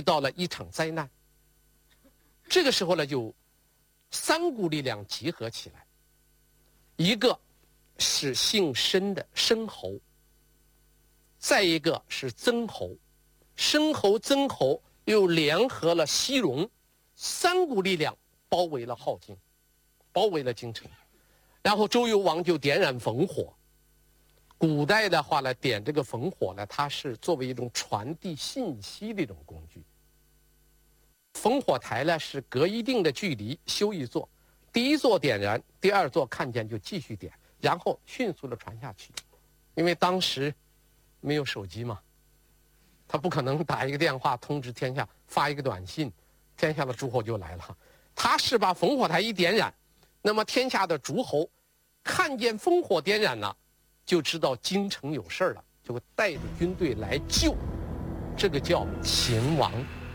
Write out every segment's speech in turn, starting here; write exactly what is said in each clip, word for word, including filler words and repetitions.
遇到了一场灾难。这个时候呢，就三股力量集合起来，一个是姓申的申侯，再一个是曾侯，申侯、曾侯又联合了西戎，三股力量包围了镐京，包围了京城。然后周幽王就点燃烽火。古代的话呢，点这个烽火呢，它是作为一种传递信息的一种工具。烽火台呢是隔一定的距离修一座，第一座点燃，第二座看见就继续点，然后迅速的传下去。因为当时没有手机嘛，他不可能打一个电话通知天下，发一个短信，天下的诸侯就来了。他是把烽火台一点燃，那么天下的诸侯看见烽火点燃了，就知道京城有事了，就会带着军队来救，这个叫秦王。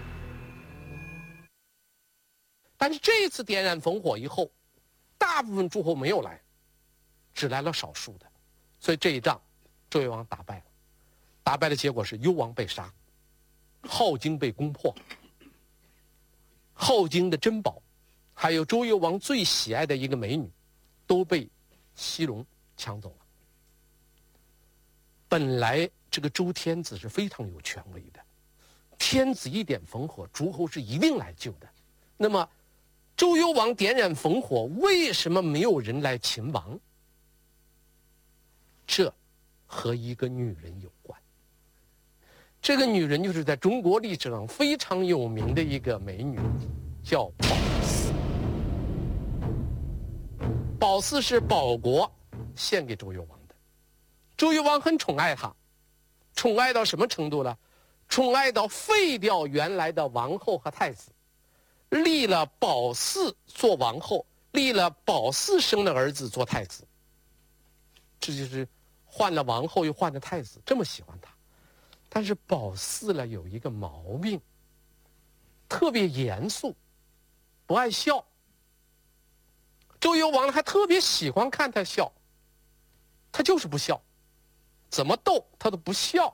但是这一次点燃烽火以后，大部分诸侯没有来，只来了少数的，所以这一仗周幽王打败了。打败的结果是幽王被杀，镐京被攻破，镐京的珍宝还有周幽王最喜爱的一个美女都被西戎抢走了。本来这个周天子是非常有权威的，天子一点烽火，诸侯是一定来救的。那么周幽王点燃烽火，为什么没有人来擒王？这和一个女人有关。这个女人就是在中国历史上非常有名的一个美女，叫褒姒。褒姒是保国献给周幽王的，周幽王很宠爱她，宠爱到什么程度呢？宠爱到废掉原来的王后和太子，立了褒姒做王后，立了褒姒生的儿子做太子。这就是换了王后又换了太子，这么喜欢他。但是褒姒呢有一个毛病，特别严肃，不爱笑。周幽王还特别喜欢看他笑，他就是不笑，怎么逗他都不笑，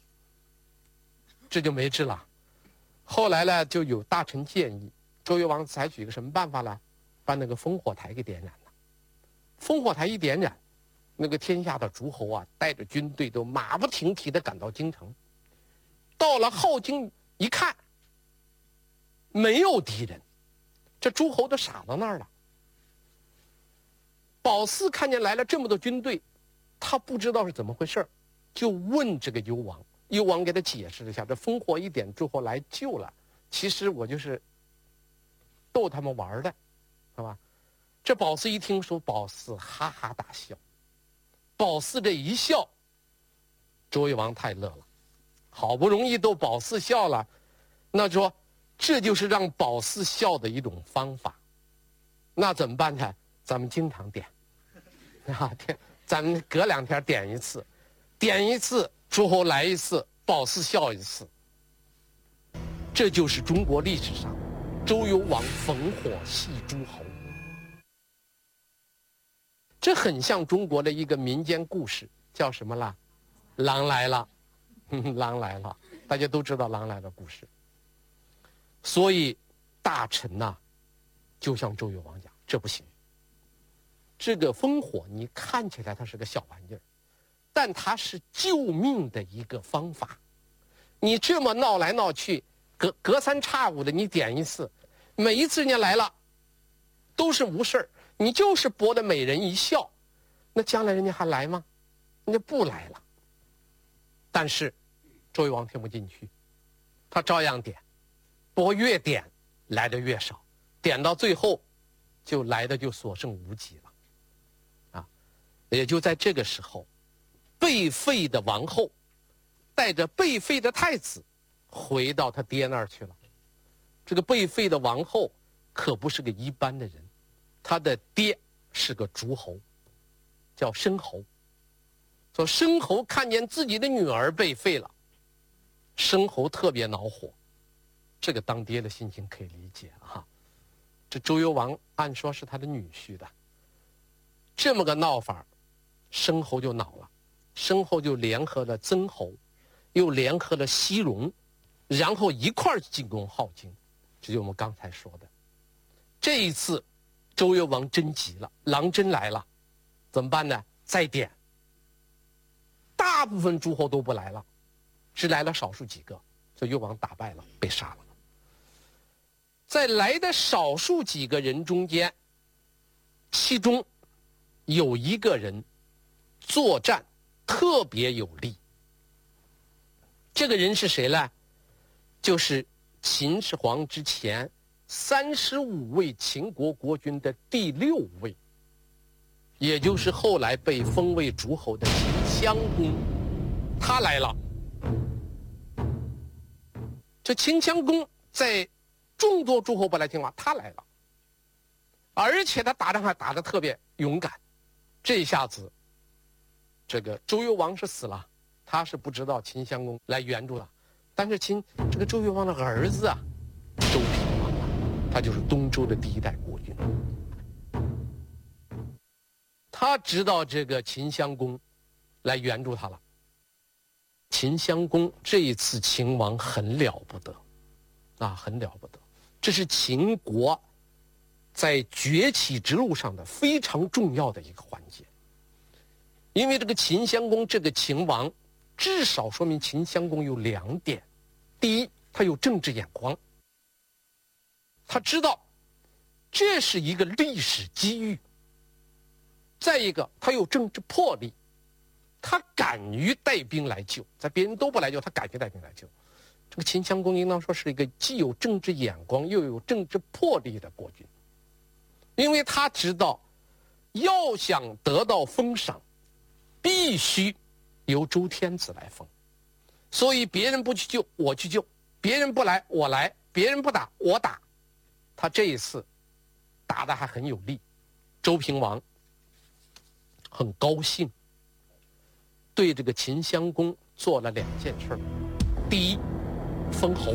这就没治了。后来呢，就有大臣建议周幽王采取一个什么办法呢？把那个烽火台给点燃了。烽火台一点燃，那个天下的诸侯啊，带着军队都马不停蹄地赶到京城。到了镐京一看，没有敌人，这诸侯都傻到那儿了。褒姒看见来了这么多军队，他不知道是怎么回事，就问这个幽王。幽王给他解释了一下，这烽火一点，诸侯来救了，其实我就是逗他们玩的，是吧？这褒姒一听说，褒姒哈哈大笑。褒姒这一笑，周幽王太乐了，好不容易逗褒姒笑了，那说这就是让褒姒笑的一种方法。那怎么办呢？咱们经常点啊，点，咱们隔两天点一次，点一次诸侯来一次，褒姒笑一次。这就是中国历史上周幽王烽火戏诸侯。这很像中国的一个民间故事，叫什么啦？狼来了，狼来了，大家都知道狼来了故事。所以大臣呐、啊，就向周幽王讲，这不行。这个烽火你看起来它是个小玩意儿，但它是救命的一个方法。你这么闹来闹去，隔隔三差五的你点一次，每一次人家来了都是无事儿，你就是博得美人一笑，那将来人家还来吗？人家不来了。但是周幽王听不进去，他照样点，不过越点来的越少，点到最后就来的就所剩无几了。啊，也就在这个时候，被废的王后带着被废的太子回到他爹那儿去了。这个被废的王后可不是个一般的人，他的爹是个诸侯，叫申侯。说申侯看见自己的女儿被废了，申侯特别恼火。这个当爹的心情可以理解啊。这周幽王按说是他的女婿的，这么个闹法，申侯就恼了。申侯就联合了曾侯，又联合了西戎， 然后一块儿进攻镐京，这就是我们刚才说的。这一次，周幽王真急了，郎真来了，怎么办呢？再点。大部分诸侯都不来了，只来了少数几个，所以幽王打败了，被杀了。在来的少数几个人中间，其中有一个人作战特别有力。这个人是谁呢？就是秦始皇之前三十五位秦国国君的第六位，也就是后来被封为诸侯的秦襄公，他来了。这秦襄公在众多诸侯不来听话，他来了，而且他打仗还打得特别勇敢。这一下子，这个周幽王是死了，他是不知道秦襄公来援助了。但是秦这个周幽王的儿子啊，周平王啊，他就是东周的第一代国君。他知道这个秦襄公来援助他了。秦襄公这一次秦王很了不得，啊，很了不得。这是秦国在崛起之路上的非常重要的一个环节。因为这个秦襄公这个秦王，至少说明秦襄公有两点：第一，他有政治眼光，他知道这是一个历史机遇；再一个，他有政治魄力，他敢于带兵来救，在别人都不来救，他敢于带兵来救。这个秦襄公应当说是一个既有政治眼光又有政治魄力的国君，因为他知道要想得到封赏，必须由周天子来封，所以别人不去救我去救，别人不来我来，别人不打我打。他这一次打得还很有力，周平王很高兴，对这个秦襄公做了两件事儿。第一，封侯。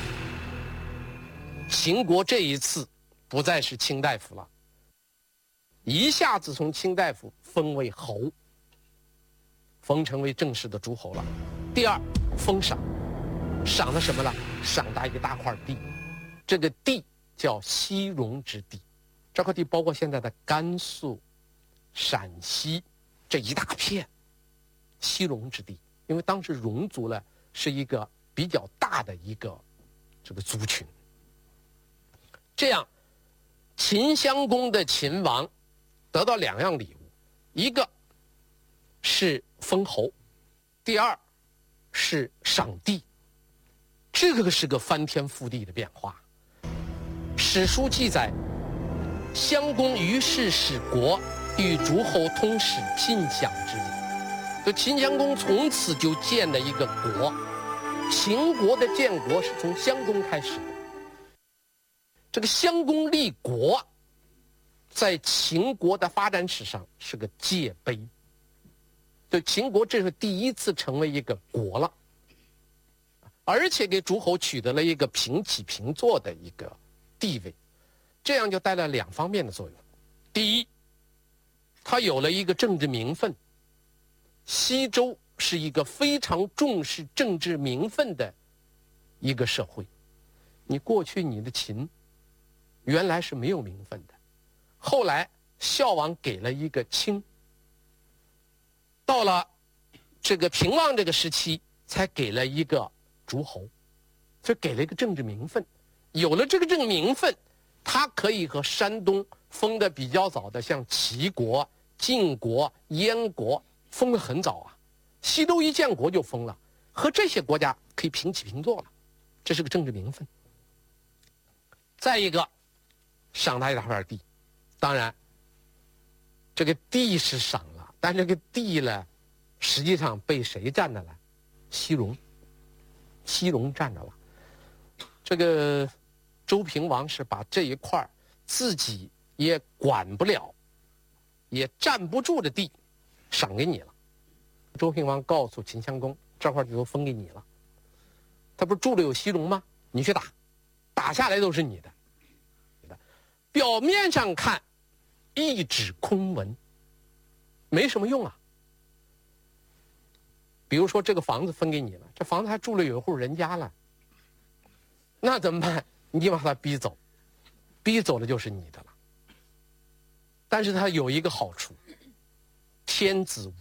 秦国这一次不再是卿大夫了，一下子从卿大夫封为侯，封成为正式的诸侯了。第二，封赏，赏的什么呢？赏他一大块地，这个地叫西戎之地，这块地包括现在的甘肃、陕西这一大片西戎之地，因为当时戎族呢是一个比较大的一个这个族群。这样，秦襄公的秦王得到两样礼物，一个是封侯，第二是赏地。这个是个翻天覆地的变化。史书记载，襄公于是使国，与诸侯通使，尽享之礼。就秦襄公从此就建了一个国，秦国的建国是从襄公开始的。这个襄公立国，在秦国的发展史上是个界碑。就秦国这是第一次成为一个国了，而且给诸侯取得了一个平起平坐的一个地位，这样就带来两方面的作用。第一，他有了一个政治名分。西周是一个非常重视政治名分的一个社会。你过去你的秦原来是没有名分的，后来孝王给了一个卿，到了这个平王这个时期才给了一个诸侯，就给了一个政治名分。有了这个政治名分，他可以和山东封的比较早的像齐国、晋国、燕国封得很早啊，西周一建国就封了，和这些国家可以平起平坐了，这是个政治名分。再一个，赏他一大块地，当然这个地是赏了，但这个地呢实际上被谁占着了？西戎，西戎占着了。这个周平王是把这一块自己也管不了也占不住的地赏给你了。周平王告诉秦襄公，这块地都封给你了，他不是住了有西戎吗？你去打，打下来都是你的。表面上看一纸空文，没什么用啊。比如说这个房子分给你了，这房子还住了有一户人家了， 那怎么办？你把他逼走，逼走了就是你的了。但是他有一个好处，天子